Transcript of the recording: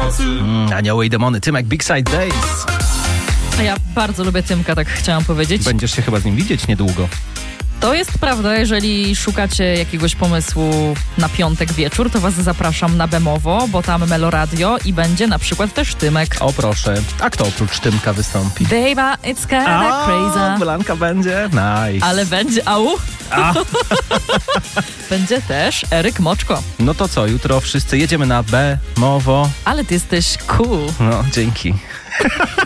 Anioły i demony, Tymek, Big Side Days. Ja bardzo lubię Tymka, tak chciałam powiedzieć. Będziesz się chyba z nim widzieć niedługo. To jest prawda, jeżeli szukacie jakiegoś pomysłu na piątek wieczór, to was zapraszam na Bemowo, bo tam Meloradio i będzie na przykład też Tymek. O proszę, a kto oprócz Tymka wystąpi? Baby, it's kinda crazy. Blanka będzie? Nice. Ale będzie, będzie też Eryk Moczko. No to co, jutro wszyscy jedziemy na Bemowo. Ale ty jesteś cool. No, dzięki.